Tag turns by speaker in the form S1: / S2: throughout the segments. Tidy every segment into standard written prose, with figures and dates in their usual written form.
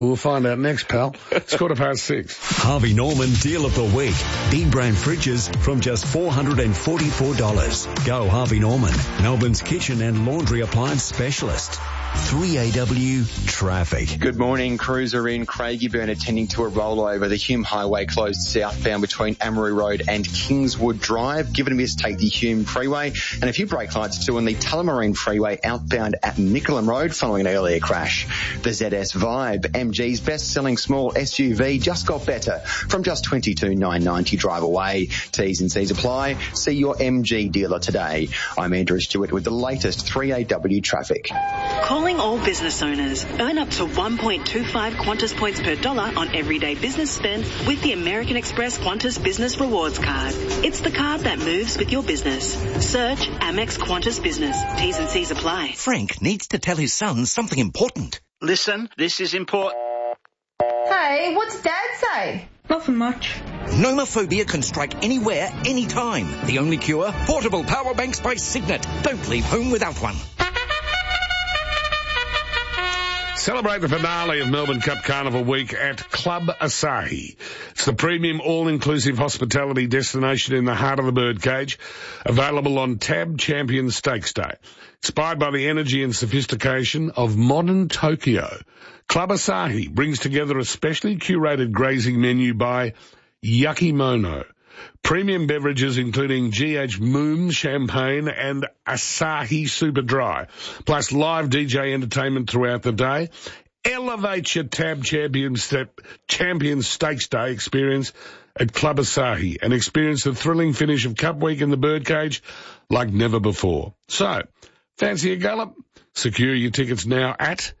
S1: We'll find out next, pal. It's 6:15.
S2: Harvey Norman Deal of the Week. Big brand fridges from just $444. Go Harvey Norman, Melbourne's kitchen and laundry appliance specialist. 3AW Traffic.
S3: Good morning. Crews are in Craigieburn attending to a rollover. The Hume Highway closed southbound between Amory Road and Kingswood Drive. Give it a miss, take the Hume Freeway. And a few brake lights too on the Tullamarine Freeway outbound at Nichollam Road following an earlier crash. The ZS Vibe, MG's best-selling small SUV, just got better from just $22,990 drive away. T's and C's apply. See your MG dealer today. I'm Andrew Stewart with the latest 3AW Traffic.
S4: Calling all business owners. Earn up to 1.25 Qantas points per dollar on everyday business spend with the American Express Qantas Business Rewards Card. It's the card that moves with your business. Search Amex Qantas Business. T's and C's apply.
S5: Frank needs to tell his son something important.
S6: Listen, this is important.
S7: Hey, what's Dad say?
S8: Nothing much.
S5: Nomophobia can strike anywhere, anytime. The only cure? Portable power banks by Signet. Don't leave home without one.
S1: Celebrate the finale of Melbourne Cup Carnival Week at Club Asahi. It's the premium all-inclusive hospitality destination in the heart of the birdcage, available on Tab Champion Stakes Day. Inspired by the energy and sophistication of modern Tokyo, Club Asahi brings together a specially curated grazing menu by Yakimono. Premium beverages including GH Moon Champagne and Asahi Super Dry, plus live DJ entertainment throughout the day. Elevate your Tab Champion Stakes Day experience at Club Asahi and experience the thrilling finish of Cup Week in the birdcage like never before. So, fancy a gallop? Secure your tickets now at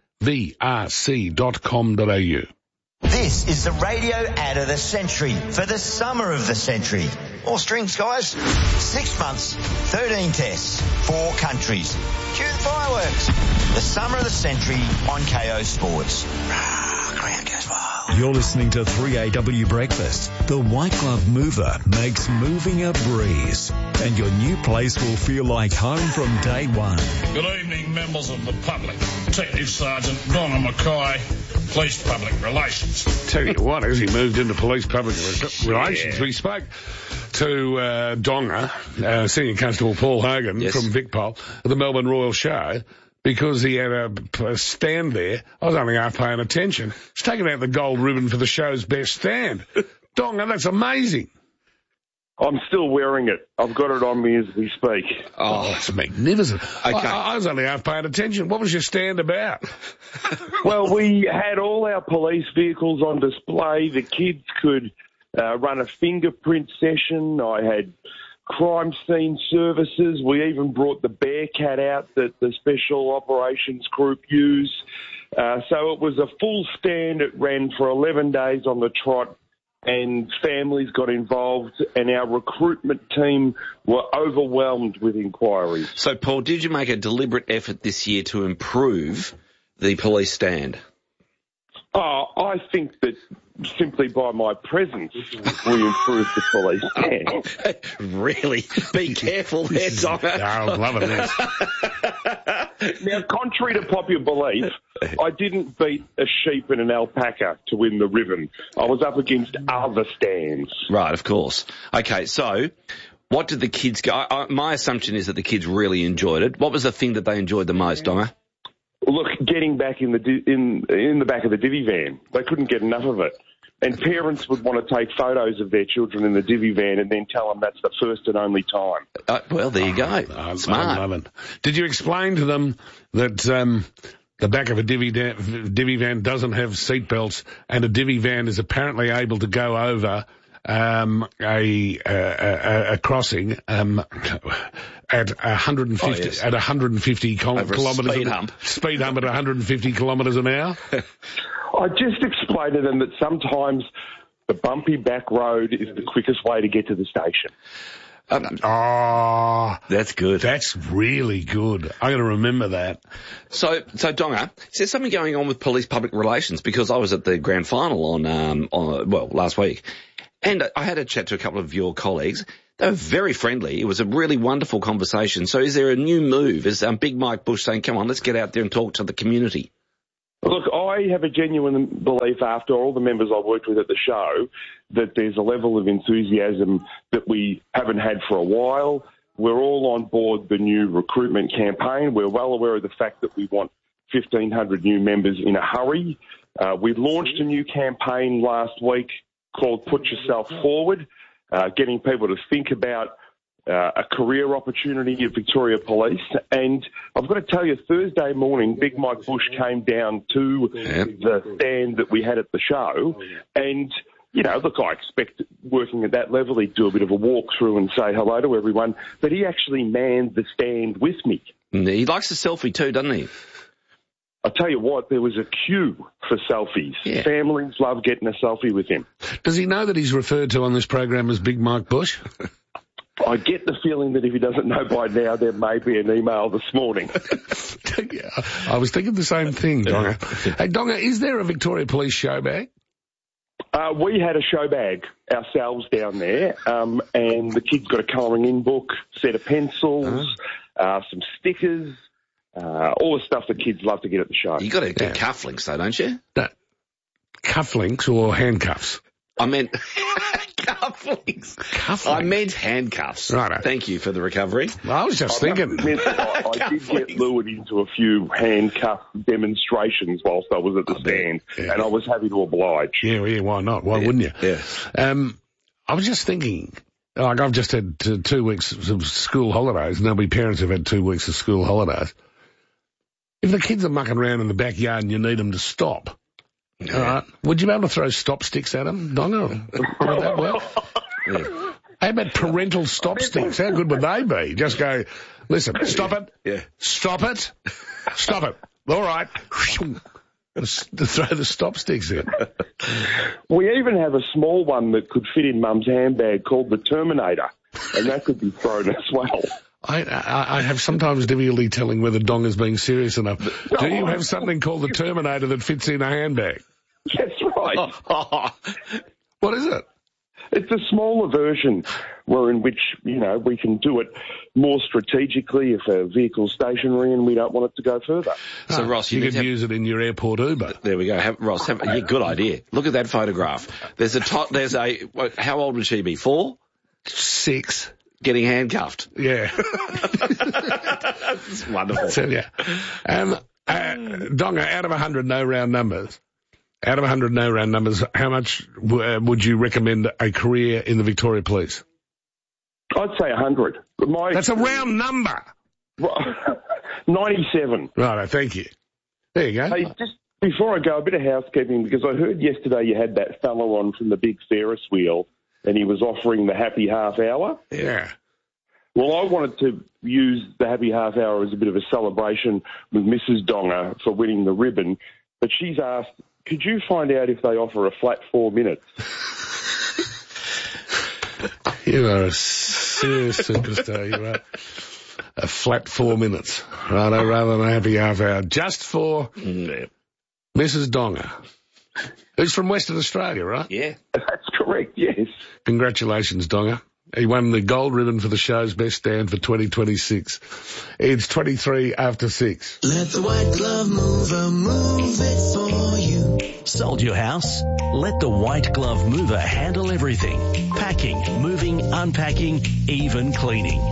S1: vrc.com.au.
S9: This is the radio ad of the century for the summer of the century. All strings, guys. 6 months, 13 tests, 4 countries. Cue the fireworks. The summer of the century on KO Sports. Crowd goes wild.
S2: You're listening to 3AW Breakfast. The White Glove Mover makes moving a breeze, and your new place will feel like home from day one.
S10: Good evening, members of the public. Detective Sergeant Donna Mackay, Police Public Relations.
S1: Tell you what, as he moved into Police Public Relations, we spoke to Donga, Senior Constable Paul Hogan from VicPol, at the Melbourne Royal Show, because he had a stand there. I was only half paying attention. He's taken out the gold ribbon for the show's best stand. Donga, that's amazing.
S11: I'm still wearing it. I've got it on me as we speak.
S1: Oh, that's magnificent. Okay. I was only half paying attention. What was your stand about?
S11: Well, we had all our police vehicles on display. The kids could run a fingerprint session. I had crime scene services. We even brought the Bearcat out that the Special Operations Group use. So it was a full stand. It ran for 11 days on the trot, and families got involved, and our recruitment team were overwhelmed with inquiries.
S6: So, Paul, did you make a deliberate effort this year to improve the police stand?
S11: Oh, I think that simply by my presence, we improved the police stand.
S6: Really? Be careful there, Donga.
S1: I'm loving this.
S11: Now, contrary to popular belief, I didn't beat a sheep and an alpaca to win the ribbon. I was up against other stands.
S6: Right, of course. Okay, so what did the kids go? My assumption is that the kids really enjoyed it. What was the thing that they enjoyed the most, Donga?
S11: Look, getting back in the back of the divvy van. They couldn't get enough of it. And parents would want to take photos of their children in the divvy van and then tell them that's the first and only time.
S6: Well, there you go. Smart.
S1: I love it. Did you explain to them that the back of a divvy van doesn't have seatbelts, and a divvy van is apparently able to go over a crossing at 150 at 150 kilometres speed hump at 150 kilometres an hour?
S11: I just explained to them that sometimes the bumpy back road is the quickest way to get to the station.
S6: That's good.
S1: That's really good. I'm going to remember that.
S6: So Donga, is there something going on with police public relations? Because I was at the grand final on last week, and I had a chat to a couple of your colleagues. They were very friendly. It was a really wonderful conversation. So is there a new move? Is Big Mike Bush saying, come on, let's get out there and talk to the community?
S11: Look, I have a genuine belief after all the members I worked with at the show that there's a level of enthusiasm that we haven't had for a while. We're all on board the new recruitment campaign. We're well aware of the fact that we want 1,500 new members in a hurry. We launched a new campaign last week called Put Yourself Forward, getting people to think about a career opportunity at Victoria Police. And I've got to tell you, Thursday morning, Big Mike Bush came down to the stand that we had at the show. And, you know, look, I expect working at that level, he'd do a bit of a walkthrough and say hello to everyone. But he actually manned the stand with me.
S6: He likes a selfie too, doesn't he?
S11: I tell you what, there was a queue for selfies. Yeah. Families love getting a selfie with him.
S1: Does he know that he's referred to on this program as Big Mike Bush?
S11: I get the feeling that if he doesn't know by now, there may be an email this morning.
S1: I was thinking the same thing, Donga. Hey, Donga, is there a Victoria Police show bag?
S11: We had a show bag ourselves down there, and the kids got a colouring in book, set of pencils, some stickers, all the stuff that kids love to get at the show.
S6: You got to get cufflinks, though, don't you?
S1: Cufflinks or handcuffs?
S6: I meant cufflinks. I meant handcuffs.
S1: Right.
S6: Thank you for the recovery.
S1: Well, I was just thinking.
S11: I did get lured into a few handcuff demonstrations whilst I was at the stand, and I was happy to oblige.
S1: Yeah, why not? Why wouldn't you?
S6: Yeah.
S1: I was just thinking, like I've just had 2 weeks of school holidays, and there'll be parents who've had 2 weeks of school holidays. If the kids are mucking around in the backyard and you need them to stop, all right, would you be able to throw stop sticks at them, Donna? Would that work? Yeah. How about parental stop sticks? How good would they be? Just go, listen, stop it.
S6: Yeah.
S1: Stop it. Stop it. All right. To throw the stop sticks in.
S11: We even have a small one that could fit in Mum's handbag called the Terminator, and that could be thrown as well.
S1: I have sometimes difficulty telling whether Donga's being serious enough. Do you have something called the Terminator that fits in a handbag?
S11: That's right.
S1: What is it?
S11: It's a smaller version in which, you know, we can do it more strategically if a vehicle's stationary and we don't want it to go further.
S6: So, Ross,
S1: you could use it in your airport Uber.
S6: There we go. Ross, good idea. Look at that photograph. How old would she be? 4?
S1: 6.
S6: Getting handcuffed.
S1: Yeah.
S6: That's wonderful.
S1: I tell you. Donga, out of 100 no-round numbers, how much would you recommend a career in the Victoria Police?
S11: I'd say 100.
S1: That's a round number.
S11: 97.
S1: Right, thank you. There you go.
S11: Hey, just before I go, a bit of housekeeping, because I heard yesterday you had that fella on from the big Ferris wheel, and he was offering the happy half hour.
S1: Yeah.
S11: Well, I wanted to use the happy half hour as a bit of a celebration with Mrs. Donga for winning the ribbon, but she's asked, could you find out if they offer a flat 4 minutes?
S1: You are a serious superstar, you are. A flat 4 minutes, righto, rather than a happy half hour, just for Mrs. Donga. Who's from Western Australia, right?
S6: Yeah.
S11: That's correct, yes.
S1: Congratulations, Donga. He won the gold ribbon for the show's best stand for 2026. It's 23 after 6.
S8: Let the white glove mover move it for you.
S2: Sold your house? Let the White Glove Mover handle everything. Packing, moving, unpacking, even cleaning.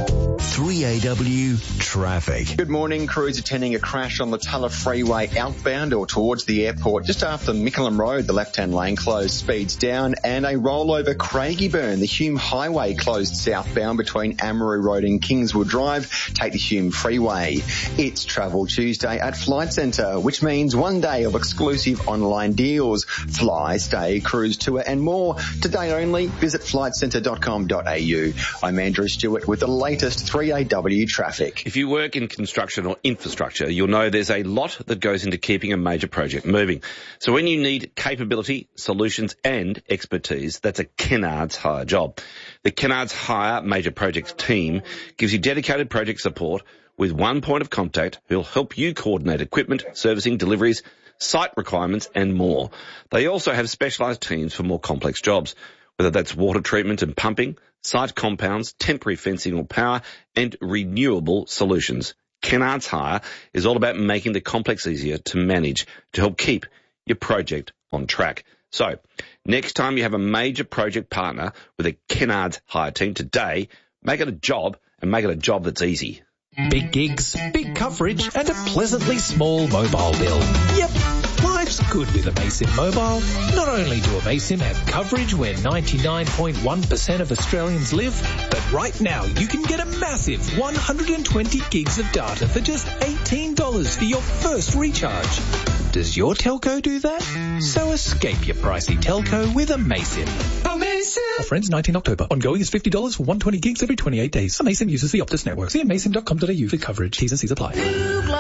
S2: 3AW Traffic.
S3: Good morning. Crews attending a crash on the Tulla Freeway outbound or towards the airport. Just after Mickleham Road, the left-hand lane closed, speeds down, and a rollover Craigieburn. The Hume Highway closed southbound between Amory Road and Kingswood Drive. Take the Hume Freeway. It's Travel Tuesday at Flight Centre, which means one day of exclusive online deals. Fly, stay, cruise, tour and more. Today only, visit flightcentre.com.au. I'm Andrew Stewart with the latest 3AW traffic.
S6: If you work in construction or infrastructure, you'll know there's a lot that goes into keeping a major project moving. So when you need capability, solutions and expertise, that's a Kennards Hire job. The Kennards Hire major projects team gives you dedicated project support with one point of contact who'll help you coordinate equipment, servicing, deliveries, site requirements and more. They also have specialised teams for more complex jobs, whether that's water treatment and pumping, site compounds, temporary fencing or power, and renewable solutions. Kennards Hire is all about making the complex easier to manage to help keep your project on track. So, next time you have a major project partner with a Kennards Hire team today, make it a job and make it a job that's easy.
S12: Big gigs, big coverage, and a pleasantly small mobile bill. Yep, life's good with Amaysim Mobile. Not only do Amaysim have coverage where 99.1% of Australians live, but right now you can get a massive 120 gigs of data for just $18 for your first recharge. Does your telco do that? So escape your pricey telco with Amaysim. Amaysim! Offer ends 19 October. Ongoing is $50 for 120 gigs every 28 days. Amaysim uses the Optus network. See amaysim.com.au for coverage. T's and C's apply.